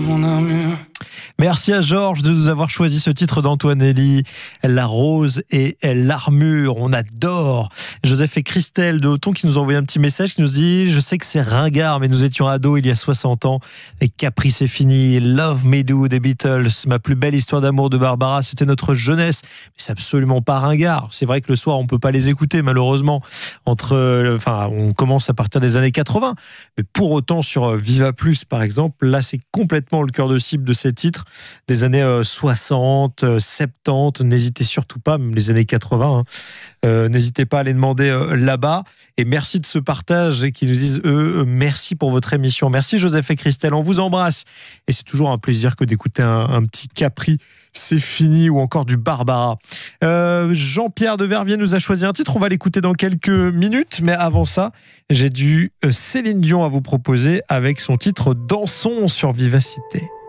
mon armure. Merci à Georges de nous avoir choisi ce titre d'Antoinelli, La Rose et l'Armure. On adore. Joseph et Christelle de Auton qui nous ont envoyé un petit message qui nous dit « Je sais que c'est ringard, mais nous étions ados il y a 60 ans. Et Capri, c'est fini. Love Me Do des Beatles. Ma plus belle histoire d'amour de Barbara. C'était notre jeunesse. Mais c'est absolument pas ringard. C'est vrai que le soir, on peut pas les écouter, malheureusement. On commence à partir des années 80. Mais pour autant, sur Viva Plus, par exemple, là, c'est complètement le cœur de cible de ces titres des années 60, 70. N'hésitez surtout pas, même les années 80. N'hésitez pas à les demander là-bas. Et merci de ce partage et qui nous disent merci pour votre émission. Merci Joseph et Christelle, on vous embrasse. Et c'est toujours un plaisir que d'écouter un petit Capri, c'est fini, ou encore du Barbara. Jean-Pierre de Verviers nous a choisi un titre, on va l'écouter dans quelques minutes, mais avant ça, j'ai du Céline Dion à vous proposer avec son titre Dansons sur Vivacité.